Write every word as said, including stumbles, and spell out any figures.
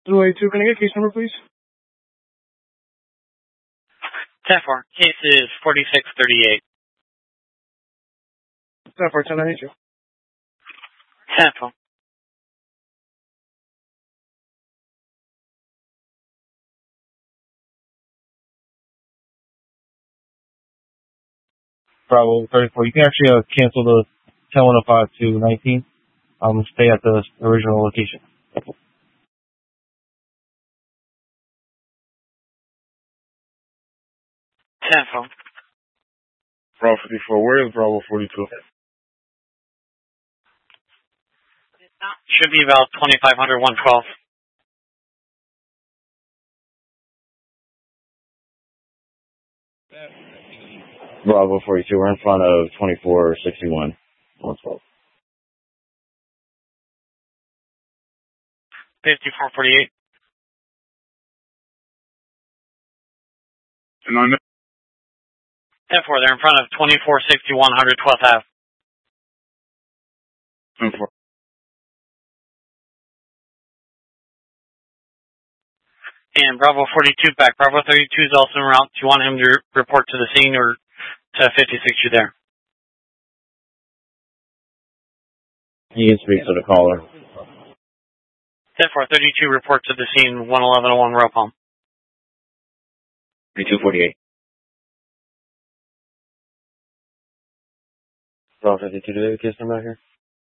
two eighty-two, can I get case number, please? ten four, case is forty-six thirty-eight. ten four, ten ninety-two. ten four. Bravo thirty-four. You can actually uh, cancel the ten one oh five to nineteen. Um, stay at the original location. ten four. Bravo fifty-four, where is Bravo forty-two? Should be about twenty-five hundred, one twelve. Bravo forty-two, we're in front of twenty-four sixty-one, one twelve. fifty-four forty-eight. And on ten four, they're in front of twenty-four sixty-one, one hundred twelfth Avenue. ten four. And Bravo forty-two back. Bravo thirty-two is also en route. Do you want him to report to the scene or to fifty-six you there? He can speak to the caller. ten four, thirty-two, report to the scene, one eleven oh one Row Palm. thirty-two forty-eight. Bravo fifty-two, do they have a case number out here?